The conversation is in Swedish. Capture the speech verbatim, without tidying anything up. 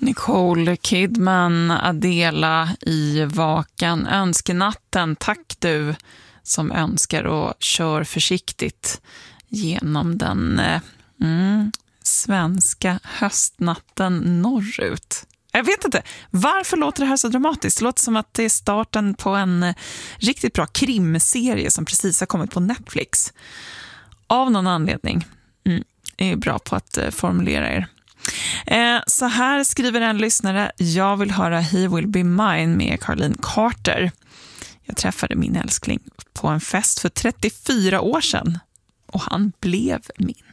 Nicole Kidman, Adela i Vakan. Önskenatten, tack du som önskar och kör försiktigt genom den mm, svenska höstnatten norrut. Jag vet inte, varför låter det här så dramatiskt? Det låter som att det är starten på en riktigt bra krimserie som precis har kommit på Netflix. Av någon anledning. Mm, är bra på att formulera er. Eh, så här skriver en lyssnare: jag vill höra He Will Be Mine med Caroline Carter. Jag träffade min älskling på en fest för trettiofyra år sedan och han blev min.